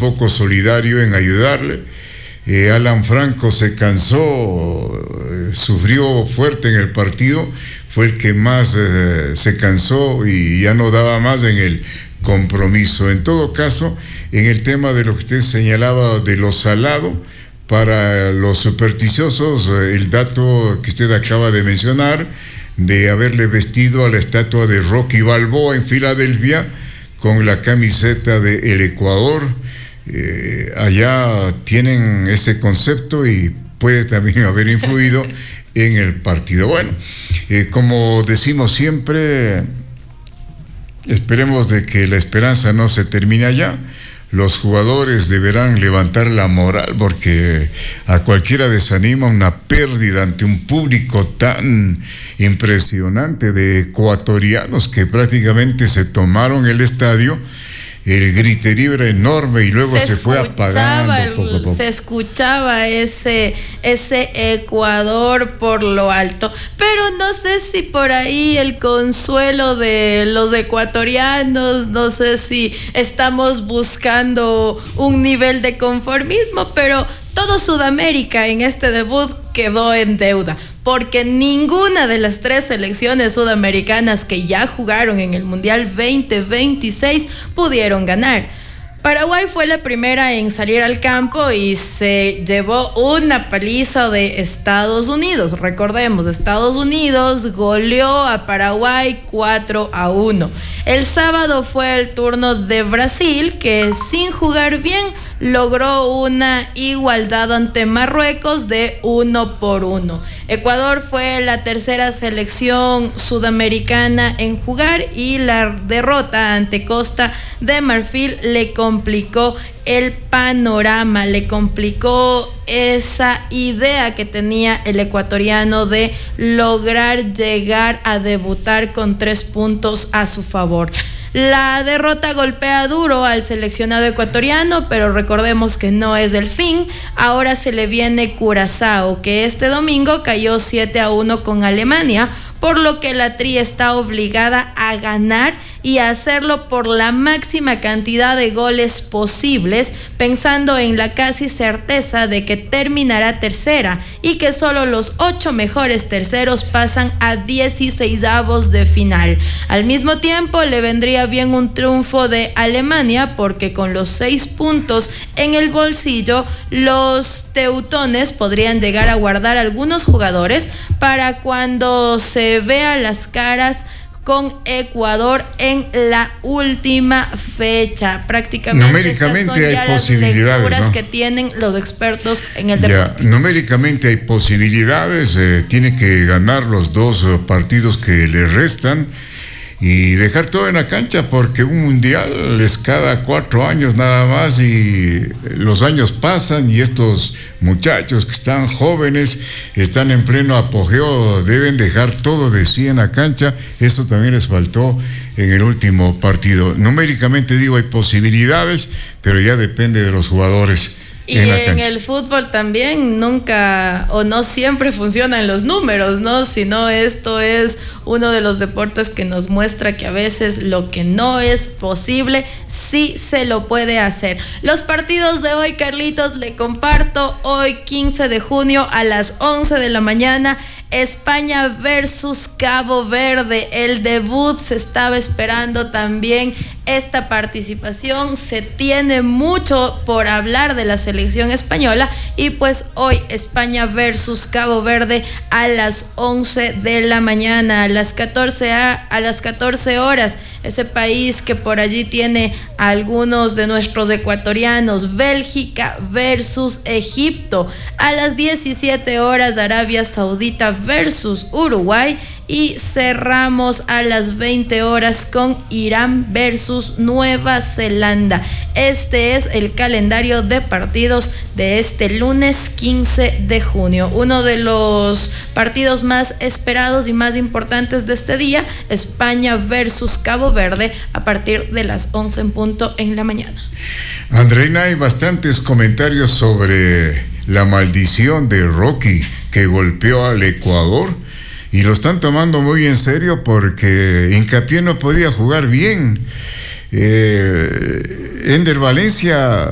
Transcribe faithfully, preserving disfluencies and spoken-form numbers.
poco solidario en ayudarle. Eh, Alan Franco se cansó, eh, sufrió fuerte en el partido, fue el que más eh, se cansó y ya no daba más en el compromiso. En todo caso, en el tema de lo que usted señalaba de lo salado, para los supersticiosos, eh, el dato que usted acaba de mencionar, de haberle vestido a la estatua de Rocky Balboa en Filadelfia con la camiseta de el Ecuador, eh, allá tienen ese concepto y puede también haber influido en el partido. Bueno, eh, como decimos siempre, esperemos de que la esperanza no se termine allá. Los jugadores deberán levantar la moral porque a cualquiera desanima una pérdida ante un público tan impresionante de ecuatorianos que prácticamente se tomaron el estadio. El griterío era enorme y luego se, se fue apagando el, poco a poco. Se escuchaba ese, ese Ecuador por lo alto, pero no sé si por ahí el consuelo de los ecuatorianos, no sé si estamos buscando un nivel de conformismo, pero todo Sudamérica en este debut quedó en deuda, porque ninguna de las tres selecciones sudamericanas que ya jugaron en el Mundial veinte veintiséis pudieron ganar. Paraguay fue la primera en salir al campo y se llevó una paliza de Estados Unidos. Recordemos, Estados Unidos goleó a Paraguay cuatro a uno. El sábado fue el turno de Brasil, que sin jugar bien logró una igualdad ante Marruecos de uno por uno. Ecuador fue la tercera selección sudamericana en jugar y la derrota ante Costa de Marfil le complicó el panorama, le complicó esa idea que tenía el ecuatoriano de lograr llegar a debutar con tres puntos a su favor. La derrota golpea duro al seleccionado ecuatoriano, pero recordemos que no es del fin. Ahora se le viene Curazao, que este domingo cayó siete a uno con Alemania, por lo que la Tri está obligada a ganar y a hacerlo por la máxima cantidad de goles posibles, pensando en la casi certeza de que terminará tercera y que solo los ocho mejores terceros pasan a dieciseisavos de final. Al mismo tiempo, le vendría bien un triunfo de Alemania, porque con los seis puntos en el bolsillo, los teutones podrían llegar a guardar algunos jugadores para cuando se vea las caras con Ecuador en la última fecha. Prácticamente numéricamente hay posibilidades, ¿no?, que tienen los expertos en el deporte. Ya, numéricamente hay posibilidades, eh, tiene que ganar los dos uh, partidos que le restan y dejar todo en la cancha, porque un mundial es cada cuatro años nada más y los años pasan y estos muchachos que están jóvenes, están en pleno apogeo, deben dejar todo de sí en la cancha. Eso también les faltó en el último partido. Numéricamente digo, hay posibilidades, pero ya depende de los jugadores. Y en, en el fútbol también nunca o no siempre funcionan los números, ¿no? Sino esto es uno de los deportes que nos muestra que a veces lo que no es posible sí se lo puede hacer. Los partidos de hoy, Carlitos, le comparto. Hoy quince de junio a las once de la mañana, España versus Cabo Verde. El debut, se estaba esperando también esta participación. Se tiene mucho por hablar de la selección española y pues hoy España versus Cabo Verde a las once de la mañana, a las catorce a, a las catorce horas. Ese país que por allí tiene a algunos de nuestros ecuatorianos. Bélgica versus Egipto. A las diecisiete horas, Arabia Saudita versus Uruguay. Y cerramos a las veinte horas con Irán versus Nueva Zelanda. Este es el calendario de partidos de este lunes quince de junio. Uno de los partidos más esperados y más importantes de este día, España versus Cabo Verde, a partir de las once en punto en la mañana. Andreina, hay bastantes comentarios sobre la maldición de Rocky que golpeó al Ecuador. Y lo están tomando muy en serio porque Hincapié no podía jugar bien. Eh, Ender Valencia